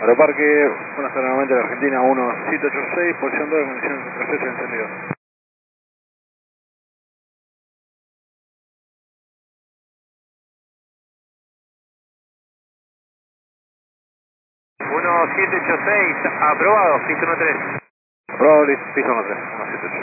Aeroparque, buenas tardes nuevamente de Argentina, 1786, posición 2, condiciones de proceso encendido. 1786, aprobado, piso 13. Aprobado, piso 13, 1786.